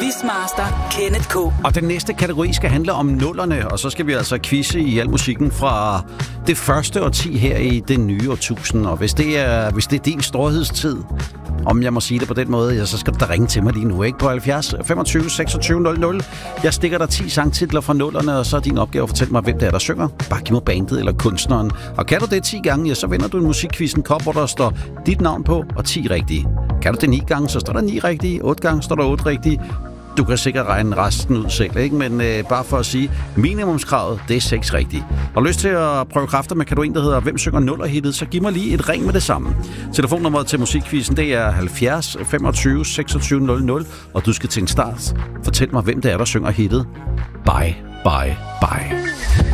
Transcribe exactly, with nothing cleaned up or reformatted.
Quizmaster Kenneth K. Og den næste kategori skal handle om nullerne, og så skal vi altså quizze i al musikken fra det første årti her i det nye årtusind. Og hvis det er, hvis det er din storhedstid, om jeg må sige det på den måde, ja, så skal du da ringe til mig lige nu, ikke? På halvfjerds femogtyve seksogtyve nul nul. Jeg stikker dig ti sangtitler fra nullerne, og så er din opgave at fortælle mig, hvem det er, der synger. Bare giv mig bandet eller kunstneren. Og kan du det ti gange, ja, så vinder du en musikquiz, en kop, hvor der står dit navn på og ti rigtige. Kan du det ni gange, så står der ni rigtige. otte gange står der otte rigtige. Du kan sikkert regne resten ud selv, ikke? Men øh, bare for at sige, minimumskravet, det er seks rigtige. Har du lyst til at prøve kræfter med, kan du en, der hedder Hvem synger nullerhittet, så giv mig lige et ring med det samme. Telefonnummeret til musikquizzen, det er halvfjerds femogtyve seksogtyve nul nul, og du skal til en start. Fortæl mig, hvem det er, der synger hittet. Bye, bye, bye.